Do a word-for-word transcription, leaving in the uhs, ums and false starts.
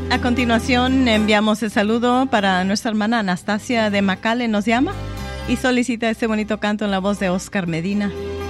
A continuación enviamos el saludo para nuestra hermana Anastasia de McAllen, nos llama y solicita este bonito canto en la voz de Oscar Medina.